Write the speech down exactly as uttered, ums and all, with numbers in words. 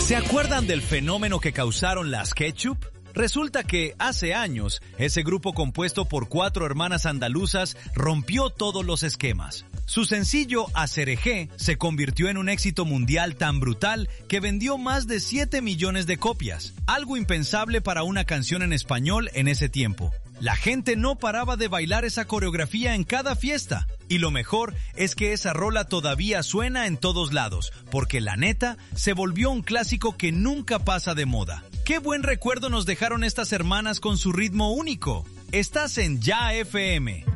¿Se acuerdan del fenómeno que causaron las Ketchup? Resulta que hace años, ese grupo compuesto por cuatro hermanas andaluzas rompió todos los esquemas. Su sencillo Acerejé se convirtió en un éxito mundial tan brutal que vendió más de siete millones de copias, algo impensable para una canción en español en ese tiempo. La gente no paraba de bailar esa coreografía en cada fiesta. Y lo mejor es que esa rola todavía suena en todos lados, porque la neta se volvió un clásico que nunca pasa de moda. ¡Qué buen recuerdo nos dejaron estas hermanas con su ritmo único! Estás en Ya F M.